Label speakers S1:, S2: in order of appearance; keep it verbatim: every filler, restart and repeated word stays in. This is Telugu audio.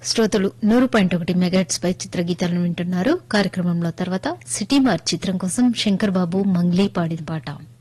S1: శ్రోతలు నూరు పాయింట్ ఒకటి మెగాట్స్ పై చిత్రగీతాలను వింటున్నారు. కార్యక్రమంలో తర్వాత సిటీ మార్ట్ చిత్రం కోసం శంకర్ బాబు మంగ్లీ పాడిన పాట.